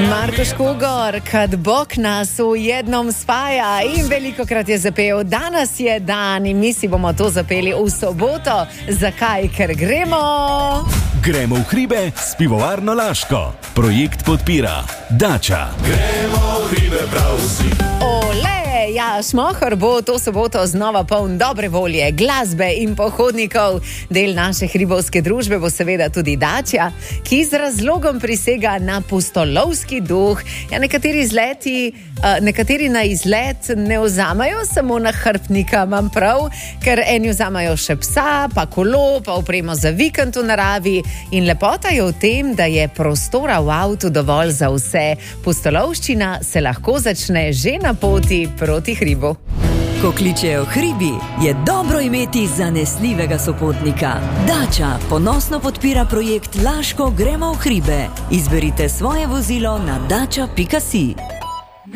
Marko Škogor, kad Bog nas v jednom spaja in velikokrat je zapel, danes je dan in mi si bomo to zapeli v soboto. Zakaj? Ker gremo v hribe s pivovarno Laško. Projekt podpira Dača. Gremo v hribe prav vsi. Ole! Ja, Šmohor bo to soboto znova poln dobre volje, glasbe in pohodnikov. Del naše hribovske družbe bo seveda tudi Dača, ki z razlogom prisega na pustolovski duh. Ja, nekateri na izlet ne vzamajo samo nahrbtnika, imam prav, ker eni vzamajo še psa, pa kolo, pa opremo za vikend v naravi. In lepota je v tem, da je prostora v avtu dovolj za vse. Pustolovščina se lahko začne že na poti proti hribu. Ko kličejo hribi, je dobro imeti zanesljivega sopotnika. Dača ponosno podpira projekt Laško gremo v hribe. Izberite svoje vozilo na dača.si.